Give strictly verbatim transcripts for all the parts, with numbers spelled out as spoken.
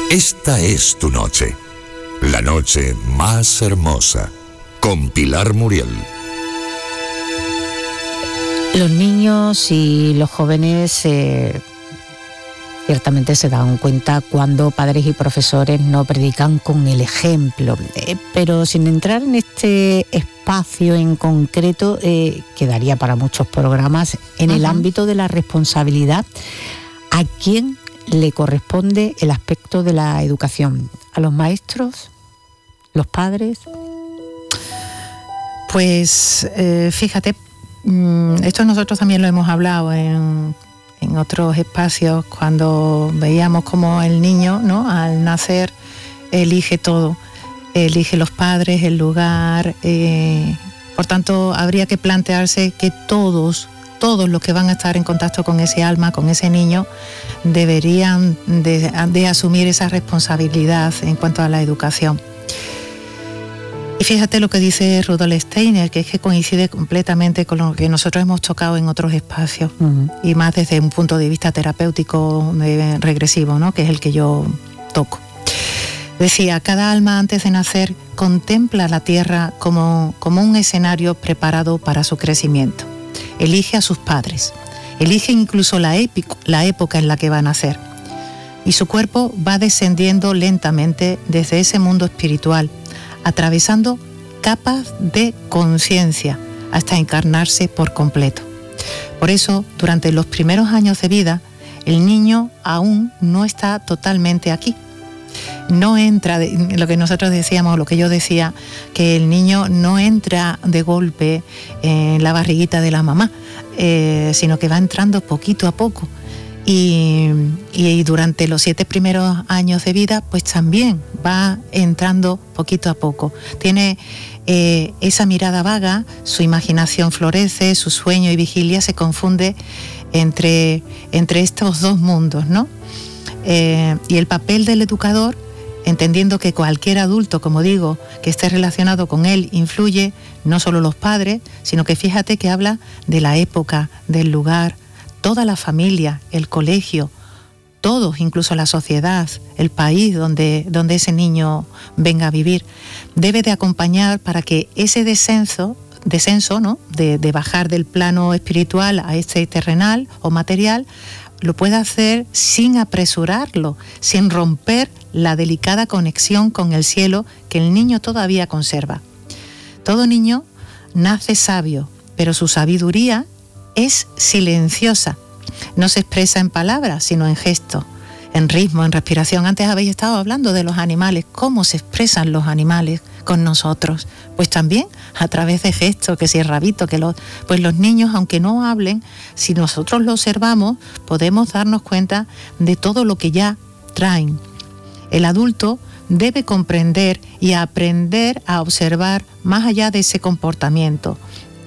Esta es tu noche, la noche más hermosa, con Pilar Muriel. Los niños y los jóvenes eh, ciertamente se dan cuenta cuando padres y profesores no predican con el ejemplo, eh, pero sin entrar en este espacio en concreto, eh, quedaría para muchos programas en uh-huh. el ámbito de la responsabilidad. ¿A quién le corresponde el aspecto de la educación? ¿A los maestros? ¿Los padres? Pues eh, fíjate, esto nosotros también lo hemos hablado en, en otros espacios, cuando veíamos como el niño, ¿no?, al nacer elige todo, elige los padres, el lugar, eh, por tanto habría que plantearse que todos, todos los que van a estar en contacto con ese alma, con ese niño, deberían de, de asumir esa responsabilidad en cuanto a la educación. Y fíjate lo que dice Rudolf Steiner, que es que coincide completamente con lo que nosotros hemos tocado en otros espacios, uh-huh. y más desde un punto de vista terapéutico eh, regresivo, ¿no?, que es el que yo toco. Decía, cada alma antes de nacer contempla la tierra como, como un escenario preparado para su crecimiento. Elige a sus padres, elige incluso la, épico, la época en la que va a nacer. Y su cuerpo va descendiendo lentamente desde ese mundo espiritual, atravesando capas de conciencia hasta encarnarse por completo. Por eso, durante los primeros años de vida, el niño aún no está totalmente aquí. No entra, de, lo que nosotros decíamos, lo que yo decía, que el niño no entra de golpe en la barriguita de la mamá, eh, sino que va entrando poquito a poco. Y, y durante los siete primeros años de vida, pues también va entrando poquito a poco. Tiene eh, esa mirada vaga, su imaginación florece, su sueño y vigilia se confunde entre, entre estos dos mundos, ¿no? Eh, y el papel del educador, entendiendo que cualquier adulto, como digo, que esté relacionado con él, influye, no solo los padres, sino que fíjate que habla de la época, del lugar, toda la familia, el colegio, todos, incluso la sociedad, el país donde, donde ese niño venga a vivir, debe de acompañar para que ese descenso, descenso, ¿no?, de, de bajar del plano espiritual a este terrenal o material, lo pueda hacer sin apresurarlo, sin romper la delicada conexión con el cielo que el niño todavía conserva. Todo niño nace sabio, pero su sabiduría es silenciosa, no se expresa en palabras, sino en gestos, en ritmo, en respiración. Antes habéis estado hablando de los animales, cómo se expresan los animales con nosotros, pues también a través de gestos, que si el rabito, que los, pues los niños, aunque no hablen, si nosotros lo observamos, podemos darnos cuenta de todo lo que ya traen. El adulto debe comprender y aprender a observar más allá de ese comportamiento.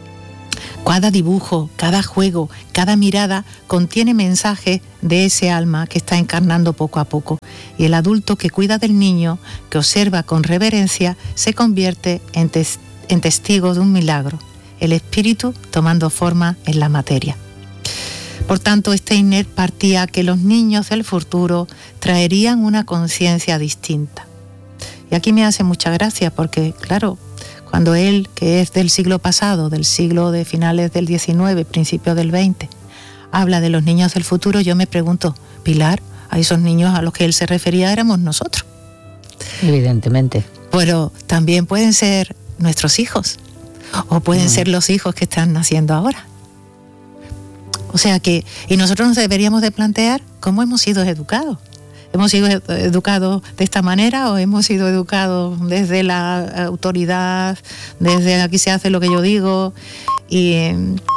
Cada dibujo, cada juego, cada mirada contiene mensajes de ese alma que está encarnando poco a poco. Y el adulto que cuida del niño, que observa con reverencia, se convierte en, tes- en testigo de un milagro, el espíritu tomando forma en la materia. Por tanto, Steiner partía que los niños del futuro traerían una conciencia distinta. Y aquí me hace mucha gracia porque, claro, cuando él, que es del siglo pasado, del siglo de finales del diecinueve, principios del veinte, habla de los niños del futuro, yo me pregunto, Pilar, a esos niños a los que él se refería éramos nosotros. Evidentemente. Pero también pueden ser nuestros hijos, o pueden mm. ser los hijos que están naciendo ahora. O sea que, y nosotros nos deberíamos de plantear cómo hemos sido educados. ¿Hemos sido educados de esta manera o hemos sido educados desde la autoridad, desde aquí se hace lo que yo digo? Y eh,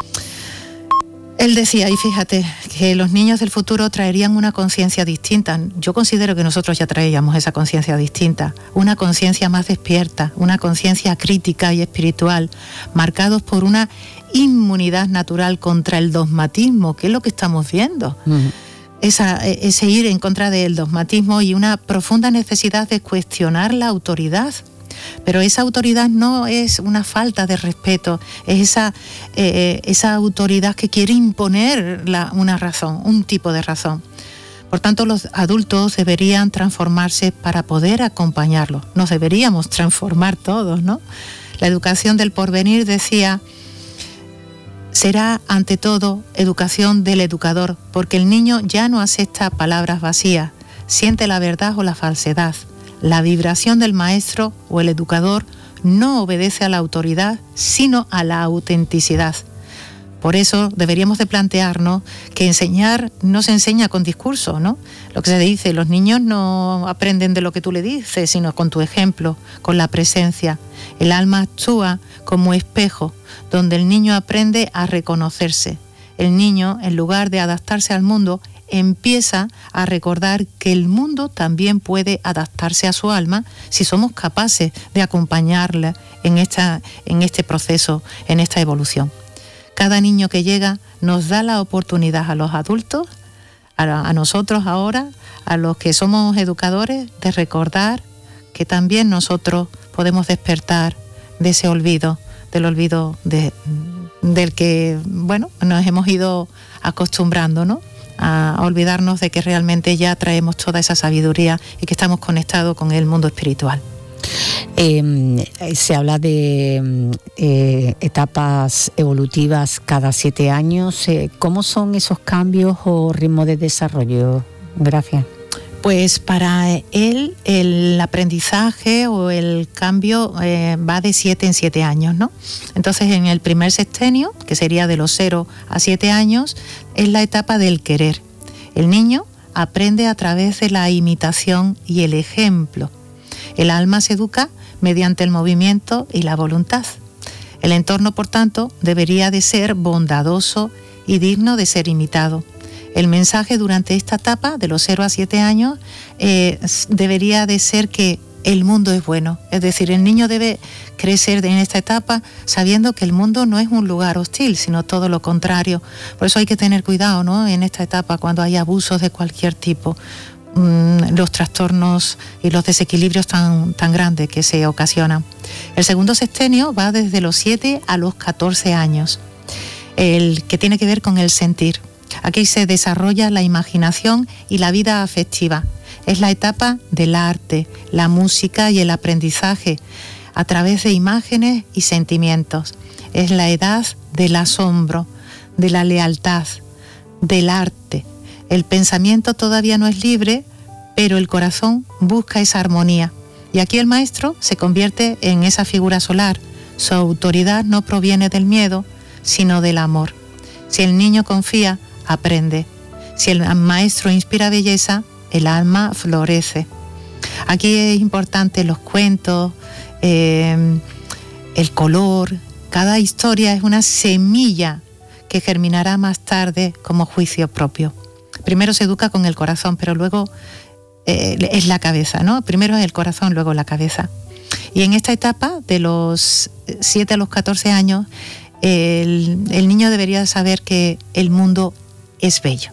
él decía, y fíjate, que los niños del futuro traerían una conciencia distinta. Yo considero que nosotros ya traíamos esa conciencia distinta, una conciencia más despierta, una conciencia crítica y espiritual, marcados por una inmunidad natural contra el dogmatismo, que es lo que estamos viendo. Uh-huh. Esa, ese ir en contra del dogmatismo y una profunda necesidad de cuestionar la autoridad. Pero esa autoridad no es una falta de respeto, es esa, eh, esa autoridad que quiere imponer la, una razón, un tipo de razón. Por tanto, los adultos deberían transformarse para poder acompañarlos. Nos deberíamos transformar todos, ¿no? La educación del porvenir, decía, será ante todo educación del educador, porque el niño ya no acepta palabras vacías, siente la verdad o la falsedad. La vibración del maestro o el educador no obedece a la autoridad, sino a la autenticidad. Por eso deberíamos de plantearnos que enseñar no se enseña con discurso, ¿no? Lo que se dice, los niños no aprenden de lo que tú le dices, sino con tu ejemplo, con la presencia. El alma actúa como espejo, donde el niño aprende a reconocerse. El niño, en lugar de adaptarse al mundo, empieza a recordar que el mundo también puede adaptarse a su alma si somos capaces de acompañarla en, esta, en este proceso, en esta evolución. Cada niño que llega nos da la oportunidad a los adultos, a, a nosotros ahora, a los que somos educadores, de recordar que también nosotros podemos despertar de ese olvido, del olvido de, del que, bueno, nos hemos ido acostumbrando, ¿no? A, a olvidarnos de que realmente ya traemos toda esa sabiduría y que estamos conectados con el mundo espiritual. Eh, se habla de eh, etapas evolutivas cada siete años. Eh, ¿Cómo son esos cambios o ritmos de desarrollo? Gracias. Pues para él el aprendizaje o el cambio eh, va de siete en siete años, ¿no? Entonces en el primer sexenio, que sería de los cero a siete años, es la etapa del querer. El niño aprende a través de la imitación y el ejemplo. El alma se educa mediante el movimiento y la voluntad. El entorno, por tanto, debería de ser bondadoso y digno de ser imitado. El mensaje durante esta etapa, de los cero a siete años, eh, debería de ser que el mundo es bueno. Es decir, el niño debe crecer en esta etapa sabiendo que el mundo no es un lugar hostil, sino todo lo contrario. Por eso hay que tener cuidado, ¿no?, en esta etapa cuando hay abusos de cualquier tipo. Los trastornos y los desequilibrios tan, tan grandes que se ocasionan. El segundo sexenio va desde los siete a los catorce años, el que tiene que ver con el sentir. Aquí se desarrolla la imaginación y la vida afectiva. Es la etapa del arte, la música y el aprendizaje a través de imágenes y sentimientos. Es la edad del asombro, de la lealtad, del arte. El pensamiento todavía no es libre, pero el corazón busca esa armonía. Y aquí el maestro se convierte en esa figura solar. Su autoridad no proviene del miedo, sino del amor. Si el niño confía, aprende. Si el maestro inspira belleza, el alma florece. Aquí es importante los cuentos, eh, el color. Cada historia es una semilla que germinará más tarde como juicio propio. Primero se educa con el corazón, pero luego eh, es la cabeza, ¿no? Primero es el corazón, luego la cabeza. Y en esta etapa, de los siete a los catorce años, el, el niño debería saber que el mundo es bello.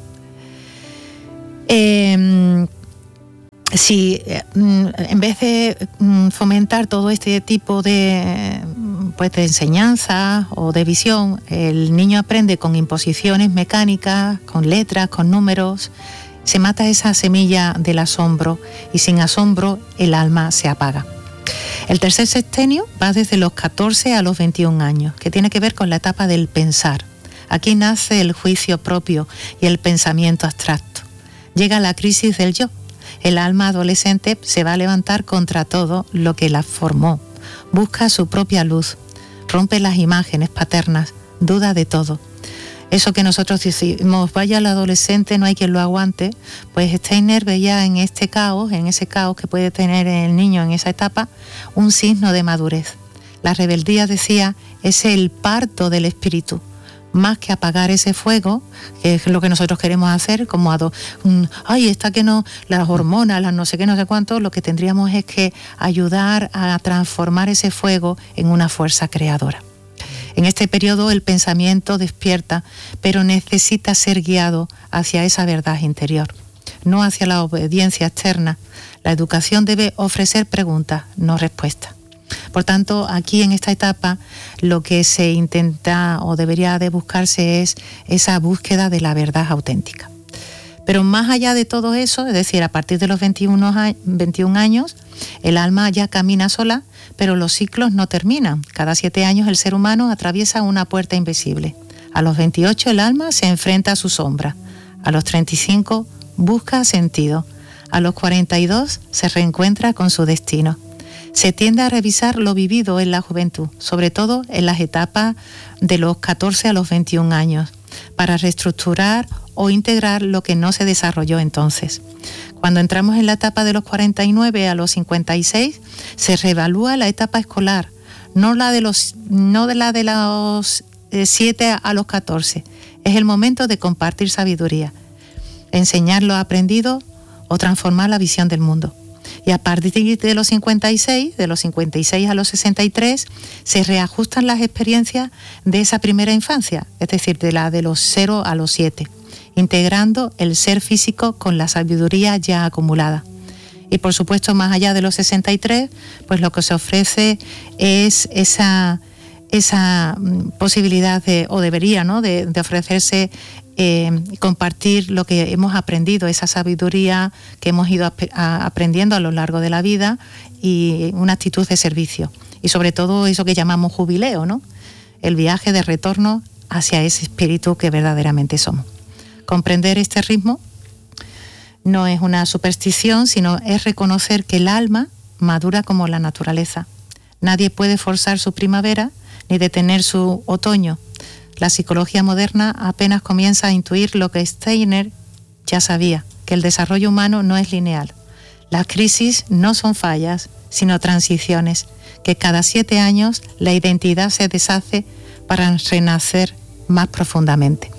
Eh, si en vez de fomentar todo este tipo de, pues, de enseñanza o de visión, el niño aprende con imposiciones mecánicas, con letras, con números, se mata esa semilla del asombro y sin asombro el alma se apaga. El tercer sexenio va desde los catorce a los veintiún años, que tiene que ver con la etapa del pensar. Aquí nace el juicio propio y el pensamiento abstracto. Llega la crisis del yo. El alma adolescente se va a levantar contra todo lo que la formó. Busca su propia luz, rompe las imágenes paternas, duda de todo. Eso que nosotros decimos, vaya el adolescente, no hay quien lo aguante, pues Steiner veía en este caos, en ese caos que puede tener el niño en esa etapa, un signo de madurez. La rebeldía, decía, es el parto del espíritu. Más que apagar ese fuego, que es lo que nosotros queremos hacer, como a do, um, ay, está que no, las hormonas, las no sé qué, no sé cuánto, lo que tendríamos es que ayudar a transformar ese fuego en una fuerza creadora. En este periodo el pensamiento despierta, pero necesita ser guiado hacia esa verdad interior, no hacia la obediencia externa. La educación debe ofrecer preguntas, no respuestas. Por tanto, aquí en esta etapa lo que se intenta o debería de buscarse es esa búsqueda de la verdad auténtica. Pero más allá de todo eso, es decir, a partir de los veintiuno años, el alma ya camina sola, pero los ciclos no terminan. Cada siete años el ser humano atraviesa una puerta invisible. A los veintiocho el alma se enfrenta a su sombra. A los treinta y cinco busca sentido. A los cuarenta y dos se reencuentra con su destino. Se tiende a revisar lo vivido en la juventud, sobre todo en las etapas de los catorce a los veintiún años, para reestructurar o integrar lo que no se desarrolló entonces. Cuando entramos en la etapa de los cuarenta y nueve a los cincuenta y seis, se reevalúa la etapa escolar, no la de los, no de la de los siete a los catorce. Es el momento de compartir sabiduría, enseñar lo aprendido o transformar la visión del mundo. Y a partir de los cincuenta y seis, de los cincuenta y seis a los sesenta y tres, se reajustan las experiencias de esa primera infancia, es decir, de la de los cero a los siete, integrando el ser físico con la sabiduría ya acumulada. Y por supuesto, más allá de los sesenta y tres, pues lo que se ofrece es esa, esa posibilidad de, o debería, ¿no?, de, de ofrecerse Eh, compartir lo que hemos aprendido, esa sabiduría que hemos ido ap- a, aprendiendo a lo largo de la vida y una actitud de servicio. Y sobre todo eso que llamamos jubileo, ¿no? El viaje de retorno hacia ese espíritu que verdaderamente somos. Comprender este ritmo no es una superstición, sino es reconocer que el alma madura como la naturaleza. Nadie puede forzar su primavera ni detener su otoño. La psicología moderna apenas comienza a intuir lo que Steiner ya sabía, que el desarrollo humano no es lineal. Las crisis no son fallas, sino transiciones, que cada siete años la identidad se deshace para renacer más profundamente.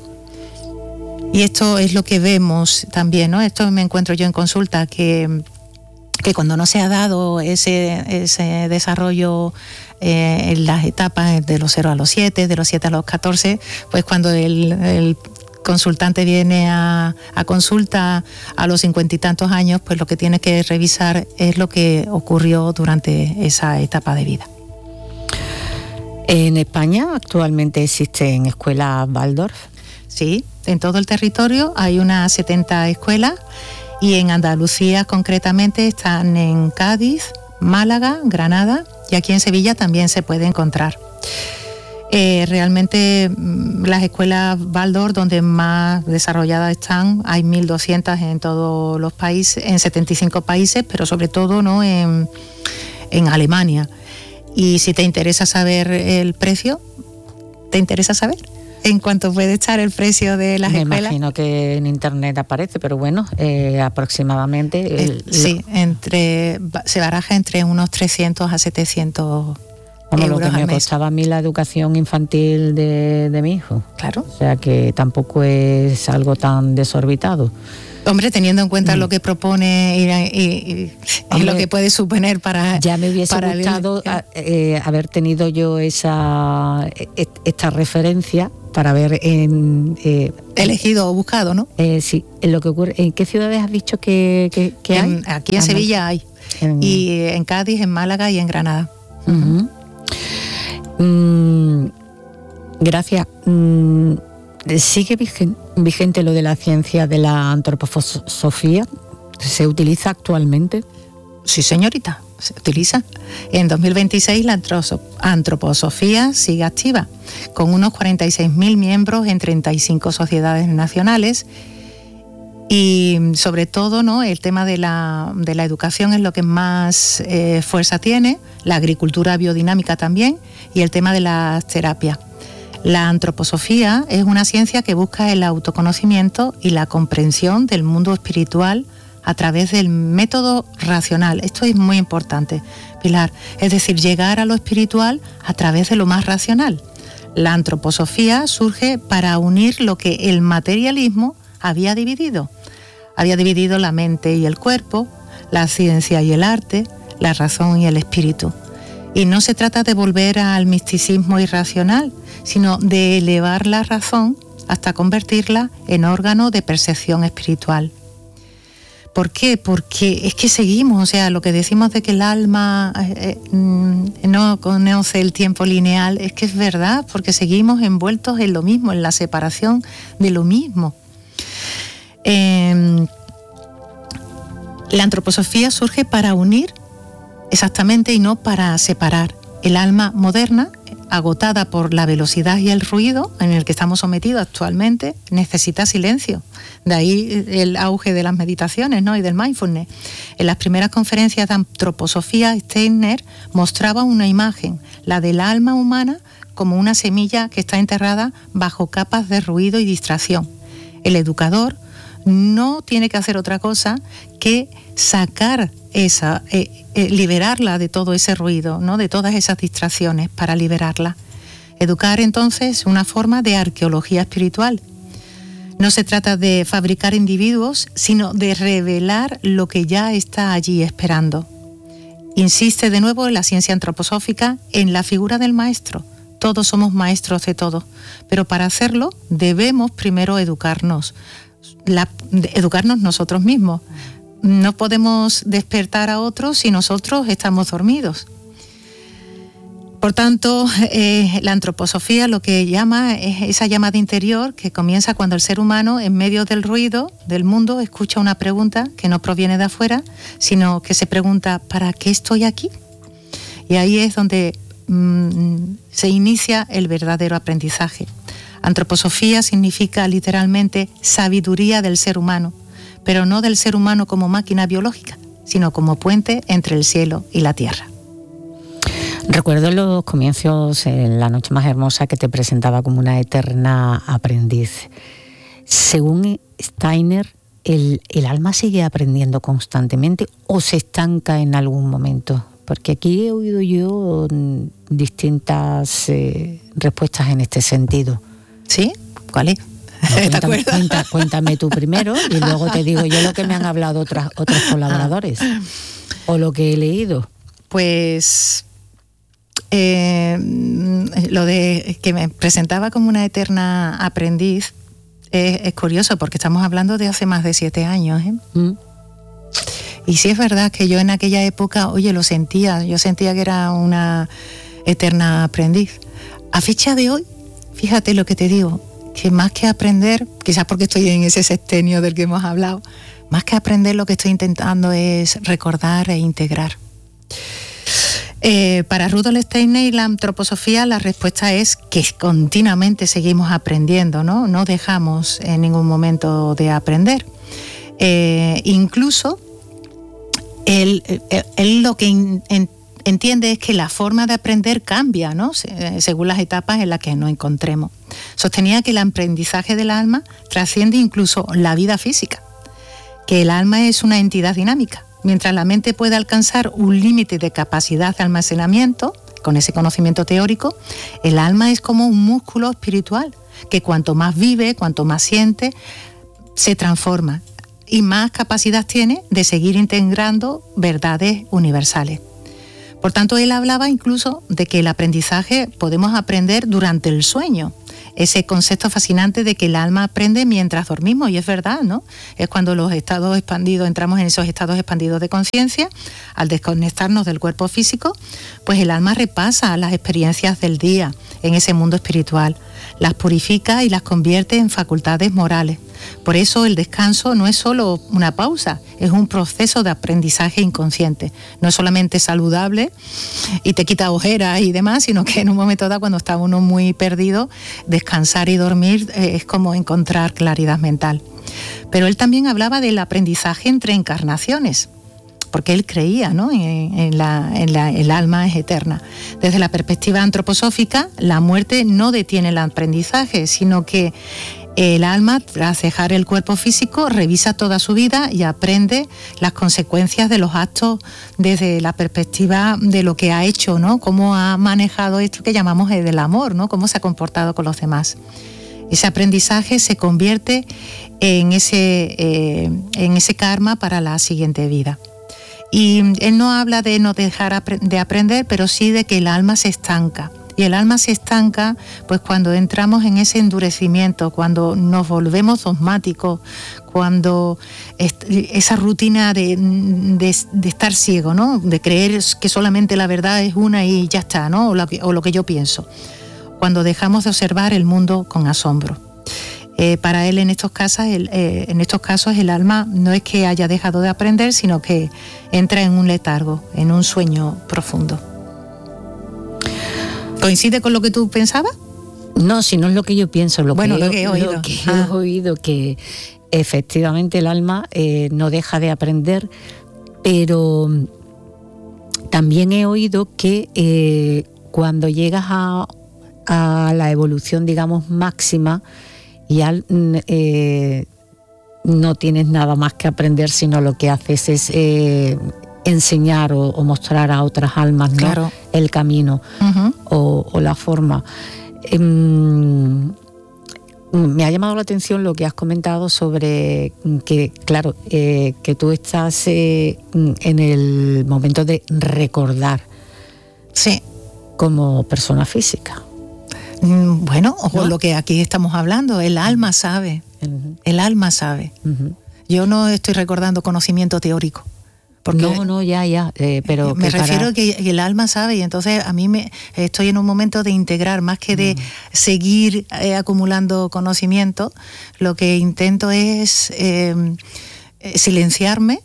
Y esto es lo que vemos también, ¿no? Esto me encuentro yo en consulta, que, que cuando no se ha dado ese, ese desarrollo Eh, en las etapas de los cero a los siete, de los siete a los catorce, pues cuando el, el consultante viene a, a consulta a los cincuenta y tantos años, pues lo que tiene que revisar es lo que ocurrió durante esa etapa de vida. En España actualmente existen escuelas Waldorf. Sí, en todo el territorio hay unas setenta escuelas y en Andalucía concretamente están en Cádiz, Málaga, Granada, y aquí en Sevilla también se puede encontrar. Eh, realmente las escuelas Waldorf donde más desarrolladas están, hay mil doscientas en todos los países, en setenta y cinco países, pero sobre todo, ¿no?, en, en Alemania. Y si te interesa saber el precio, ¿te interesa saber en cuánto puede estar el precio de las Me escuelas? Me imagino que en internet aparece, pero bueno, eh, aproximadamente... El, eh, sí, entre, se baraja entre unos trescientos a setecientos como euros lo que me al mes. costaba a mí la educación infantil de, de mi hijo. Claro. O sea que tampoco es algo tan desorbitado. Hombre, teniendo en cuenta mm. lo que propone y, y, y, Hombre, y lo que puede suponer para... Ya me hubiese para gustado el, eh, haber tenido yo esa esta referencia para haber en, eh, elegido o buscado, ¿no? Eh, sí, en lo que ocurre. ¿En qué ciudades has dicho que, que, que hay? En, aquí en Sevilla hay. En... Y en Cádiz, en Málaga y en Granada. Uh-huh. Mm, gracias. Mm, ¿Sigue vigente lo de la ciencia de la antroposofía? ¿Se utiliza actualmente? Sí, señorita, se utiliza. En dos mil veintiséis la antroposofía sigue activa, con unos cuarenta y seis mil miembros en treinta y cinco sociedades nacionales. Y sobre todo, ¿no?, el tema de la, de la educación es lo que más eh, fuerza tiene, la agricultura biodinámica también, y el tema de las terapias. La antroposofía es una ciencia que busca el autoconocimiento y la comprensión del mundo espiritual a través del método racional. Esto es muy importante, Pilar. Es decir, llegar a lo espiritual a través de lo más racional. La antroposofía surge para unir lo que el materialismo había dividido. Había dividido la mente y el cuerpo, la ciencia y el arte, la razón y el espíritu. Y no se trata de volver al misticismo irracional, sino de elevar la razón hasta convertirla en órgano de percepción espiritual. ¿Por qué? Porque es que seguimos, o sea, lo que decimos de que el alma eh, no conoce el tiempo lineal, es que es verdad, porque seguimos envueltos en lo mismo, en la separación de lo mismo. Eh, la antroposofía surge para unir exactamente y no para separar. El alma moderna, agotada por la velocidad y el ruido en el que estamos sometidos actualmente, necesita silencio. De ahí el auge de las meditaciones, ¿no? Y del mindfulness. En las primeras conferencias de antroposofía, Steiner mostraba una imagen, la del alma humana, como una semilla que está enterrada bajo capas de ruido y distracción. El educador no tiene que hacer otra cosa que sacar esa, eh, eh, liberarla de todo ese ruido, ¿no? De todas esas distracciones, para liberarla. Educar, entonces, es una forma de arqueología espiritual. No se trata de fabricar individuos, sino de revelar lo que ya está allí esperando. Insiste de nuevo en la ciencia antroposófica en la figura del maestro. Todos somos maestros de todo, pero para hacerlo debemos primero educarnos, la, educarnos nosotros mismos. No podemos despertar a otros si nosotros estamos dormidos. Por tanto, eh, la antroposofía lo que llama es esa llamada interior que comienza cuando el ser humano, en medio del ruido del mundo, escucha una pregunta que no proviene de afuera, sino que se pregunta, ¿para qué estoy aquí? Y ahí es donde mmm, se inicia el verdadero aprendizaje. Antroposofía significa literalmente sabiduría del ser humano, pero no del ser humano como máquina biológica, sino como puente entre el cielo y la tierra. Recuerdo los comienzos en La Noche Más Hermosa, que te presentaba como una eterna aprendiz. Según Steiner, ¿el, el alma sigue aprendiendo constantemente o se estanca en algún momento? Porque aquí he oído yo distintas eh, respuestas en este sentido. ¿Sí? ¿Cuál es? No, cuéntame, cuenta, cuéntame tú primero y luego te digo yo lo que me han hablado otras, otros colaboradores o lo que he leído. Pues eh, lo de que me presentaba como una eterna aprendiz es, es curioso porque estamos hablando de hace más de siete años. ¿eh? Mm. Y sí es verdad que yo en aquella época, oye, lo sentía, yo sentía que era una eterna aprendiz. A fecha de hoy, fíjate lo que te digo, que más que aprender, quizás porque estoy en ese sextenio del que hemos hablado, más que aprender lo que estoy intentando es recordar e integrar. Eh, para Rudolf Steiner y la antroposofía la respuesta es que continuamente seguimos aprendiendo, ¿no? No dejamos en ningún momento de aprender. Eh, incluso él, él, él lo que in, en, entiende es que la forma de aprender cambia, ¿no? Según las etapas en las que nos encontremos. Sostenía que el aprendizaje del alma trasciende incluso la vida física, que el alma es una entidad dinámica. Mientras la mente puede alcanzar un límite de capacidad de almacenamiento, con ese conocimiento teórico, el alma es como un músculo espiritual, que cuanto más vive, cuanto más siente, se transforma y más capacidad tiene de seguir integrando verdades universales. Por tanto, él hablaba incluso de que el aprendizaje podemos aprender durante el sueño. Ese concepto fascinante de que el alma aprende mientras dormimos, y es verdad, ¿no? Es cuando los estados expandidos, entramos en esos estados expandidos de conciencia, al desconectarnos del cuerpo físico, pues el alma repasa las experiencias del día en ese mundo espiritual, las purifica y las convierte en facultades morales. Por eso el descanso no es solo una pausa, es un proceso de aprendizaje inconsciente. No es solamente saludable y te quita ojeras y demás, sino que en un momento dado, cuando está uno muy perdido, descansar y dormir eh, es como encontrar claridad mental. Pero él también hablaba del aprendizaje entre encarnaciones, porque él creía, ¿no? en, en, la, en la, el alma es eterna. Desde la perspectiva antroposófica, la muerte no detiene el aprendizaje, sino que el alma, tras dejar el cuerpo físico, revisa toda su vida y aprende las consecuencias de los actos desde la perspectiva de lo que ha hecho, ¿no? Cómo ha manejado esto que llamamos el del amor, ¿no? Cómo se ha comportado con los demás. Ese aprendizaje se convierte en ese, eh, en ese karma para la siguiente vida. Y él no habla de no dejar de aprender, pero sí de que el alma se estanca. Y el alma se estanca pues cuando entramos en ese endurecimiento, cuando nos volvemos dogmáticos, cuando est- esa rutina de, de, de estar ciego, ¿no? De creer que solamente la verdad es una y ya está, ¿no? O lo que, o lo que yo pienso. Cuando dejamos de observar el mundo con asombro. Eh, para él en estos casos, el, eh, en estos casos el alma no es que haya dejado de aprender, sino que entra en un letargo, en un sueño profundo. ¿Coincide con lo que tú pensabas? No, si no es lo que yo pienso, lo bueno, que, lo que he oído. Lo que ah. he oído, que efectivamente el alma eh, no deja de aprender, pero también he oído que eh, cuando llegas a, a la evolución, digamos, máxima, ya eh, no tienes nada más que aprender, sino lo que haces es eh, enseñar o, o mostrar a otras almas, ¿no? Claro. El camino uh-huh. o, o la forma. Eh, me ha llamado la atención lo que has comentado sobre que, claro, eh, que tú estás eh, en el momento de recordar, sí, como persona física. Bueno, o ¿no? Lo que aquí estamos hablando, el alma sabe, uh-huh. el alma sabe. Uh-huh. Yo no estoy recordando conocimiento teórico. Porque no, no, ya, ya, eh, pero... Me que refiero para... a que el alma sabe, y entonces a mí me estoy en un momento de integrar, más que de mm. seguir eh, acumulando conocimiento. Lo que intento es eh, silenciarme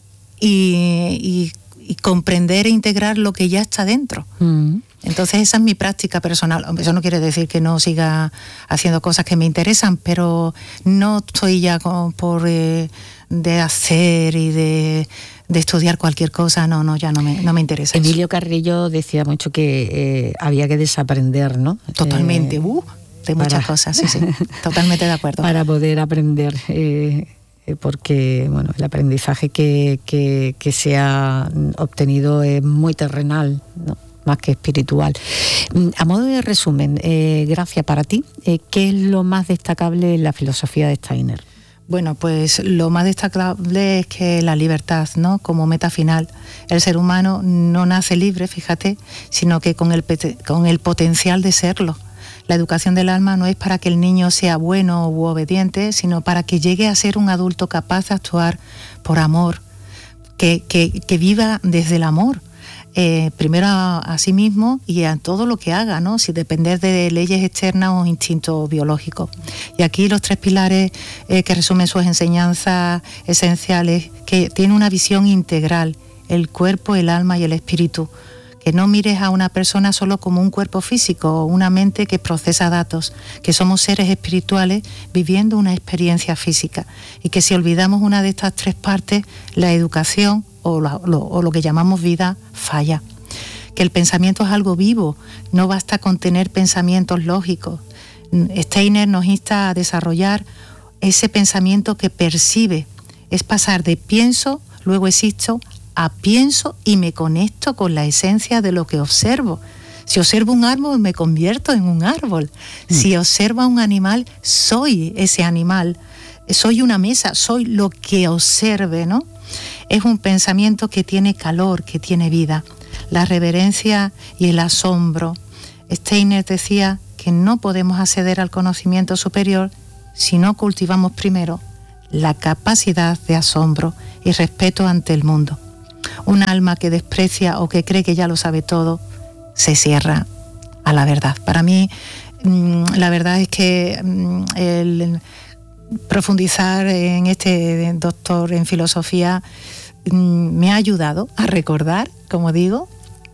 y, y, y comprender e integrar lo que ya está dentro. Mm. Entonces esa es mi práctica personal. Eso no quiere decir que no siga haciendo cosas que me interesan, pero no estoy ya con, por eh, de hacer y de... de estudiar cualquier cosa, no, no, ya no me, no me interesa. Emilio eso. Carrillo decía mucho que eh, había que desaprender, ¿no? Totalmente, eh, uh, de muchas para, cosas, sí, sí, totalmente de acuerdo. Para poder aprender, eh, porque bueno, el aprendizaje que, que, que se ha obtenido es muy terrenal, ¿no? Más que espiritual. A modo de resumen, eh, Gracia, para ti, eh, ¿qué es lo más destacable en la filosofía de Steiner? Bueno, pues lo más destacable es que la libertad, ¿no? Como meta final. El ser humano no nace libre, fíjate, sino que con el, con el potencial de serlo. La educación del alma no es para que el niño sea bueno u obediente, sino para que llegue a ser un adulto capaz de actuar por amor, que, que, que viva desde el amor. Eh, primero a, a sí mismo y a todo lo que haga, ¿no? Sin depender de leyes externas o instintos biológicos. Y aquí los tres pilares eh, que resumen sus enseñanzas esenciales, que tiene una visión integral, el cuerpo, el alma y el espíritu. Que no mires a una persona solo como un cuerpo físico o una mente que procesa datos, que somos seres espirituales viviendo una experiencia física y que si olvidamos una de estas tres partes, la educación o lo, lo, o lo que llamamos vida falla. Que el pensamiento es algo vivo, no basta con tener pensamientos lógicos. Steiner nos insta a desarrollar ese pensamiento que percibe, es pasar de pienso, luego existo, a pienso y me conecto con la esencia de lo que observo. Si observo un árbol, me convierto en un árbol. Mm. Si observo a un animal, soy ese animal. Soy una mesa, soy lo que observe, ¿no? Es un pensamiento que tiene calor, que tiene vida. La reverencia y el asombro. Steiner decía que no podemos acceder al conocimiento superior si no cultivamos primero la capacidad de asombro y respeto ante el mundo. Un alma que desprecia o que cree que ya lo sabe todo, se cierra a la verdad. Para mí, la verdad es que el profundizar en este doctor en filosofía me ha ayudado a recordar, como digo,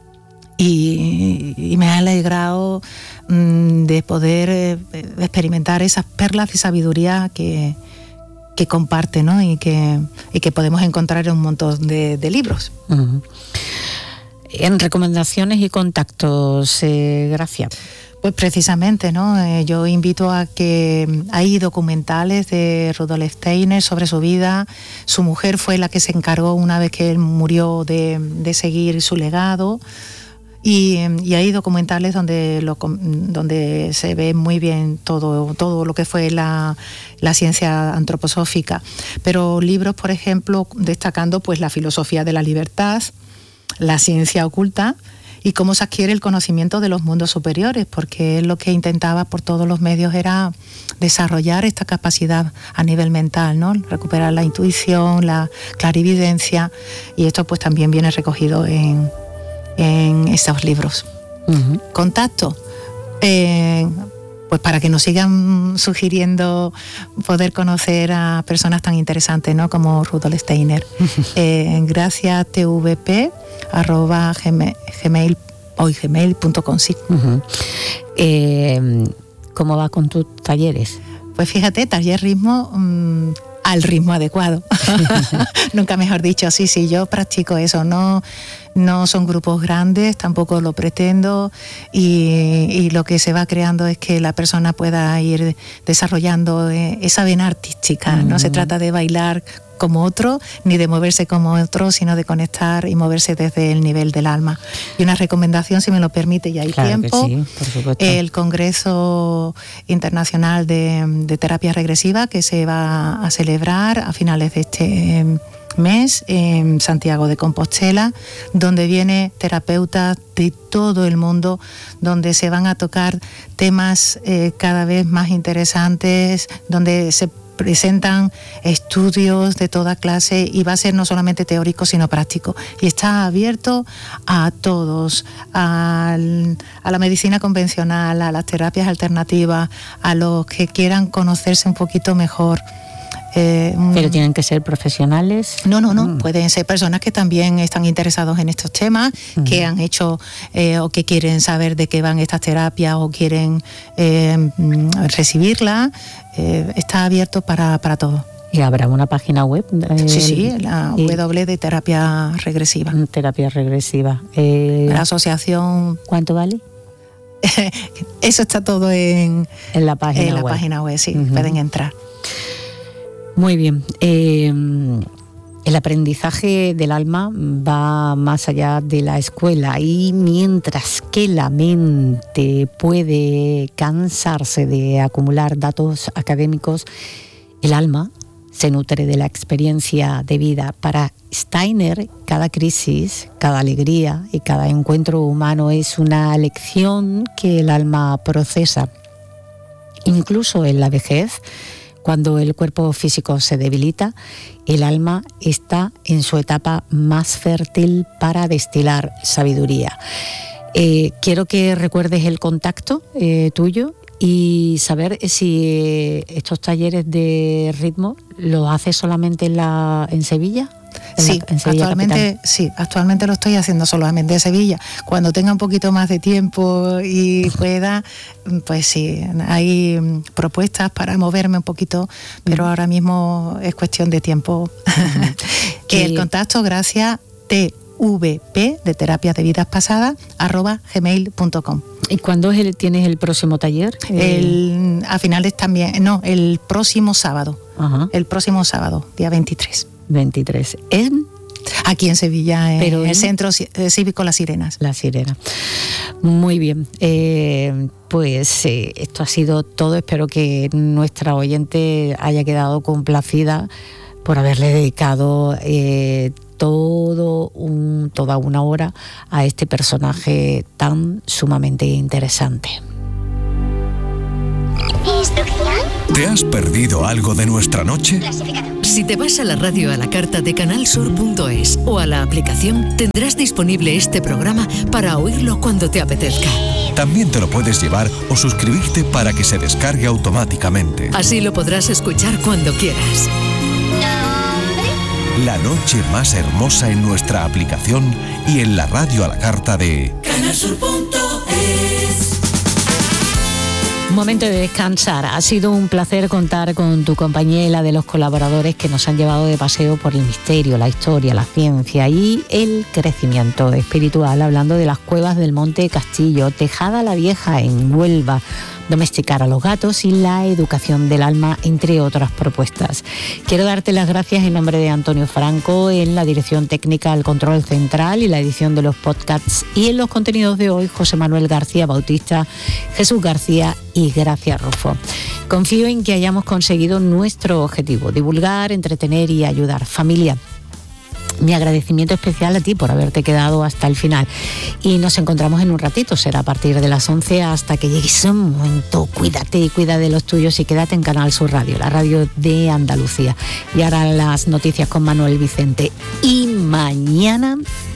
y, y me ha alegrado de poder experimentar esas perlas de sabiduría que que comparte, ¿no? y, que, y que podemos encontrar en un montón de, de libros. Uh-huh. En recomendaciones y contactos, eh, Gracia. Pues precisamente, ¿no? Eh, yo invito a que hay documentales de Rudolf Steiner sobre su vida. Su mujer fue la que se encargó, una vez que él murió, de, de seguir su legado. Y, y hay documentales donde, lo, donde se ve muy bien todo, todo lo que fue la, la ciencia antroposófica. Pero libros, por ejemplo, destacando pues la filosofía de la libertad, la ciencia oculta y cómo se adquiere el conocimiento de los mundos superiores, porque él lo que intentaba por todos los medios era desarrollar esta capacidad a nivel mental, ¿no? Recuperar la intuición, la clarividencia, y esto pues también viene recogido en en estos libros. Uh-huh. Contacto, eh, pues para que nos sigan sugiriendo poder conocer a personas tan interesantes, ¿no? Como Rudolf Steiner. eh, gracias tvp arroba gmail hoy gmail punto com, sí. Uh-huh. eh, ¿Cómo va con tus talleres? Pues fíjate, taller ritmo mmm, al ritmo adecuado. Nunca mejor dicho, sí, sí, yo practico eso, no, no son grupos grandes, tampoco lo pretendo, y, y lo que se va creando es que la persona pueda ir desarrollando esa vena artística. Mm. No se trata de bailar como otro, ni de moverse como otro, sino de conectar y moverse desde el nivel del alma. Y una recomendación, si me lo permite, ya hay claro tiempo, que sí, por supuesto. El Congreso Internacional de, de Terapia Regresiva, que se va a celebrar a finales de este mes en Santiago de Compostela, donde viene terapeutas de todo el mundo, donde se van a tocar temas eh, cada vez más interesantes, donde se presentan estudios de toda clase y va a ser no solamente teórico sino práctico, y está abierto a todos, a, a la medicina convencional, a las terapias alternativas, a los que quieran conocerse un poquito mejor. Eh, ¿Pero tienen que ser profesionales? No, no, no. Mm. Pueden ser personas que también están interesados en estos temas, mm. que han hecho eh, o que quieren saber de qué van estas terapias o quieren eh, recibirlas. Eh, está abierto para, para todo. ¿Y habrá una página web? Eh, sí, sí, la y, W de terapia regresiva. Terapia regresiva. Eh, la asociación... ¿Cuánto vale? Eso está todo en, en la página en la web. página web, sí, uh-huh. Pueden entrar. Muy bien. Eh, el aprendizaje del alma va más allá de la escuela, y mientras que la mente puede cansarse de acumular datos académicos, el alma se nutre de la experiencia de vida. Para Steiner, cada crisis, cada alegría y cada encuentro humano es una lección que el alma procesa. Incluso en la vejez, cuando el cuerpo físico se debilita, el alma está en su etapa más fértil para destilar sabiduría. Eh, quiero que recuerdes el contacto eh, tuyo y saber si estos talleres de ritmo los haces solamente en, la, en Sevilla. En sí, la, en Sevilla actualmente, sí, actualmente lo estoy haciendo solamente en Sevilla. Cuando tenga un poquito más de tiempo y pueda, pues sí, hay propuestas para moverme un poquito, pero ahora mismo es cuestión de tiempo. Que el contacto, gracias, T V P de terapias de vidas pasadas arroba gmail punto com. ¿Y cuándo es el, tienes el próximo taller? El, a finales también, no, el próximo sábado. Ajá. El próximo sábado, día veintitrés. veintitrés. ¿En? Aquí en Sevilla, en Pero el en... Centro Cívico Las Sirenas. La Sirena. Muy bien. Eh, pues eh, esto ha sido todo. Espero que nuestra oyente haya quedado complacida por haberle dedicado eh, todo un, toda una hora a este personaje tan sumamente interesante. ¿Te has perdido algo de nuestra noche? Si te vas a la radio a la carta de canal sur punto es o a la aplicación, tendrás disponible este programa para oírlo cuando te apetezca. También te lo puedes llevar o suscribirte para que se descargue automáticamente. Así lo podrás escuchar cuando quieras. La noche más hermosa en nuestra aplicación y en la radio a la carta de canal sur punto es. Momento de descansar. Ha sido un placer contar con tu compañía y la de los colaboradores que nos han llevado de paseo por el misterio, la historia, la ciencia y el crecimiento espiritual, hablando de las cuevas del Monte Castillo, Tejada la Vieja en Huelva, domesticar a los gatos y la educación del alma, entre otras propuestas. Quiero darte las gracias en nombre de Antonio Franco en la dirección técnica, el control central y la edición de los podcasts, y en los contenidos de hoy José Manuel García Bautista, Jesús García y Gracia Rufo. Confío en que hayamos conseguido nuestro objetivo: divulgar, entretener y ayudar. Familia, mi agradecimiento especial a ti por haberte quedado hasta el final. Y nos encontramos en un ratito, será a partir de las once hasta que llegue ese momento. Cuídate y cuida de los tuyos y quédate en Canal Sur Radio, la radio de Andalucía. Y ahora las noticias con Manuel Vicente. Y mañana